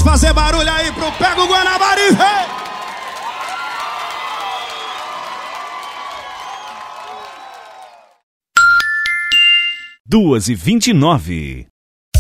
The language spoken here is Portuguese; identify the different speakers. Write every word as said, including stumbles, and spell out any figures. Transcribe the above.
Speaker 1: Pode fazer barulho aí pro Pega o Guanabara e vem!
Speaker 2: duas e vinte e nove.